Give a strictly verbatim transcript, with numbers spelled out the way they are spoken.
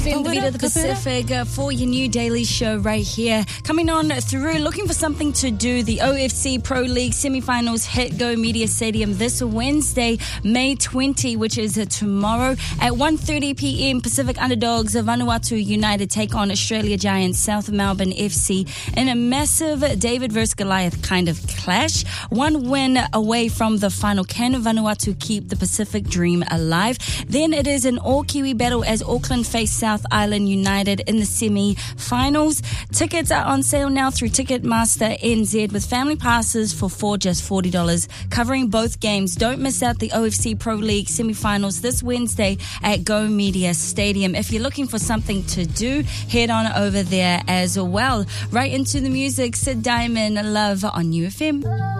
In the beat of the Pacific uh, for your new daily show right here. Coming on through, looking for something to do. The O F C Pro League semifinals hit Go Media Stadium this Wednesday, May twentieth, which is uh, tomorrow at one thirty p.m. Pacific underdogs of Vanuatu United take on Australia Giants South Melbourne F C in a massive David versus Goliath kind of clash. One win away from the final. Can Vanuatu keep the Pacific dream alive? Then it is an all-Kiwi battle as Auckland face South Island United in the semi-finals. Tickets are on sale now through Ticketmaster N Z with family passes for four just forty dollars, covering both games. Don't miss out the O F C Pro League semi-finals this Wednesday at Go Media Stadium. If you're looking for something to do, head on over there as well. Right into the music, Sid Diamond, Love on U F M.